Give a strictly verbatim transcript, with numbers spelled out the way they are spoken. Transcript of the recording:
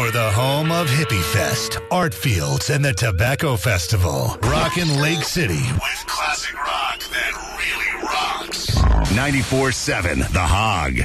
You're the home of Hippie Fest, Art Fields, and the Tobacco Festival. Rockin' Lake City with classic rock that really rocks. ninety-four seven The Hog.